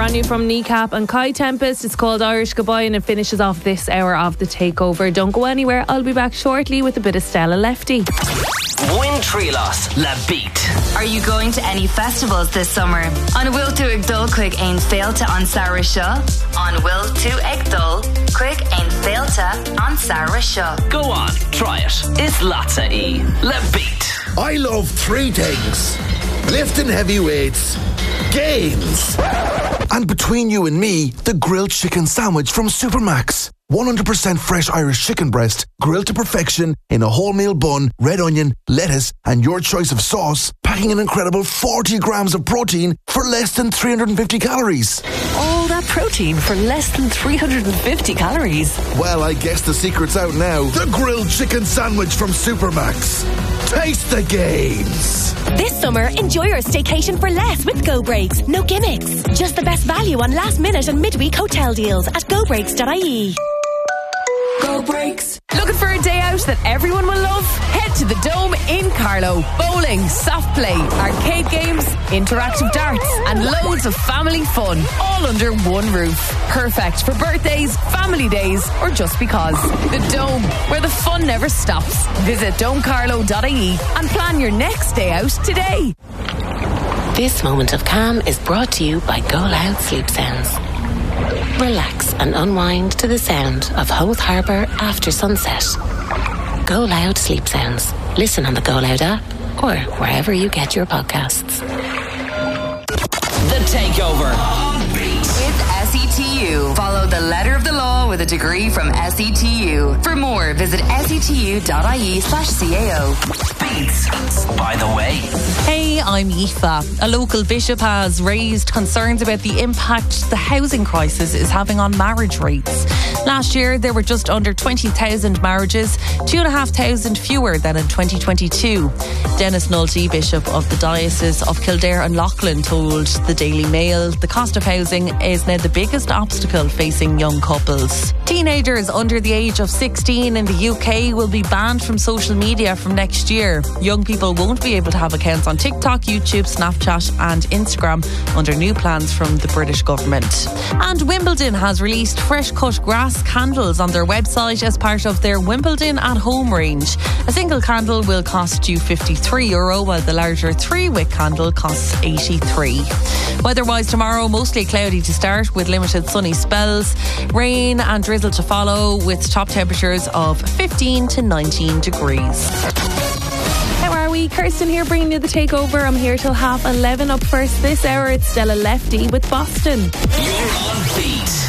brand new from Kneecap and Kai Tempest. It's called Irish Goodbye and it finishes off this hour of The Takeover. Don't go anywhere. I'll be back shortly with a bit of Stella Lefty. Win Trilos La Beat. Are you going to any festivals this summer? An bhfuil tú ag dul chuig aon féilte an saoire seo? An bhfuil tú ag dul chuig aon féilte an saoire seo? Go on, try it. It's Latza E. La Beat. I love three things: lifting heavy weights, games, and between you and me, the grilled chicken sandwich from Supermax. 100% fresh Irish chicken breast, grilled to perfection in a wholemeal bun, red onion, lettuce, and your choice of sauce, packing an incredible 40 grams of protein for less than 350 calories. All that protein for less than 350 calories. Well, I guess the secret's out now. The grilled chicken sandwich from Supermax. Taste the gains. This summer, enjoy your staycation for less with Go Breaks. No gimmicks. Just the best value on last minute and midweek hotel deals at gobreaks.ie. Go Breaks. Looking for a day out that everyone will love? Head to the Dome in Carlow. Bowling, soft play, arcade games, interactive darts, and loads of family fun, all under one roof. Perfect for birthdays, family days, or just because. The Dome, where the fun never stops. Visit domecarlow.ie and plan your next day out today. This moment of calm is brought to you by Go Loud Sleep Sounds. Relax and unwind to the sound of Howth Harbour after sunset. Go Loud Sleep Sounds. Listen on the Go Loud app or wherever you get your podcasts. The Takeover. With SETU. Follow the letter of the law with a degree from SETU. For more, visit setu.ie/CAO. Beats. By the way. Hey, I'm Aoife. A local bishop has raised concerns about the impact the housing crisis is having on marriage rates. Last year, there were just under 20,000 marriages, 2,500 fewer than in 2022. Dennis Nolte, Bishop of the Diocese of Kildare and Loughlin, told the Daily Mail the cost of housing is now the biggest obstacle facing young couples. Teenagers under the age of 16 in the UK will be banned from social media from next year. Young people won't be able to have accounts on TikTok, YouTube, Snapchat and Instagram under new plans from the British government. And Wimbledon has released fresh cut grass candles on their website as part of their Wimbledon at Home range. A single candle will cost you €53, while the larger 3-wick candle costs €83. Weather-wise tomorrow, mostly cloudy to start with limited sunny spells, rain and drizzle to follow with top temperatures of 15 to 19 degrees. How are we? Kirsten here bringing you The Takeover. I'm here till 11:30. Up first this hour, it's Stella Lefty with Boston. You're on Beat.